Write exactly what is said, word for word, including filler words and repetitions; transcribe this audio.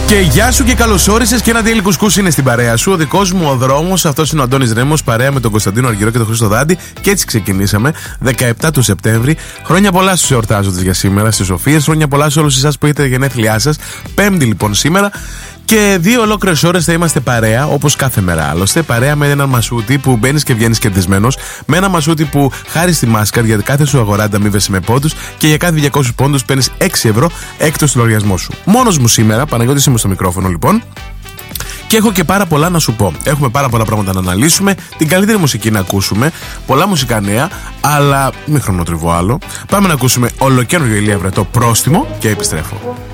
Και γεια σου και καλώς όρισες και ένα Daily Κουσκούς είναι στην παρέα σου. Ο δικός μου ο δρόμος, αυτός είναι ο Αντώνης Ρέμος, παρέα με τον Κωνσταντίνο Αργυρό και τον Χρήστο Δάντη. Και έτσι ξεκινήσαμε, δεκαεπτά του Σεπτέμβρη. Χρόνια πολλά στους εορτάζοντες για σήμερα, στις Σοφίες. Χρόνια πολλά σε όλους εσάς που έχετε γενέθλιά σας. Πέμπτη λοιπόν σήμερα. Και δύο ολόκληρες ώρες θα είμαστε παρέα, όπως κάθε μέρα άλλωστε. Παρέα με έναν μασούτη που μπαίνεις και βγαίνεις κερδισμένος. Με ένα μασούτη που χάρη στη μάσκα για κάθε σου αγορά ανταμείβεσαι με πόντους. Και για κάθε διακόσιους πόντους παίρνεις έξι ευρώ έκτος του λογαριασμό σου. Μόνος μου σήμερα, Παναγιώτης είμαι στο μικρόφωνο λοιπόν. Και έχω και πάρα πολλά να σου πω. Έχουμε πάρα πολλά πράγματα να αναλύσουμε. Την καλύτερη μουσική να ακούσουμε. Πολλά μουσικά νέα, αλλά μην χρονοτριβώ άλλο. Πάμε να ακούσουμε ολοκαίνουργιο Ηλία Βρετό, Πρόστιμο, και επιστρέφω.